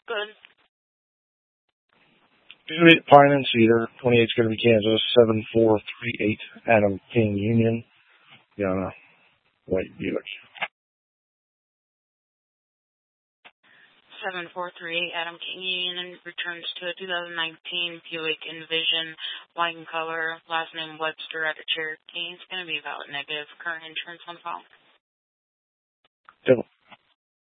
Good. Buick, Pine and Cedar. 28's going to be Kansas. 7438 Adam King Union. Yana White Buick. 7438 Adam King Union returns to a 2019 Buick Envision, white in color, last name Webster at a Cherokee. It's going to be valid negative. Current insurance on file.